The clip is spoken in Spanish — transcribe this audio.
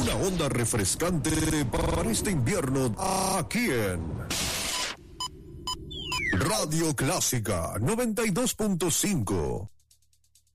Una onda refrescante para este invierno aquí en Radio Clásica 92.5.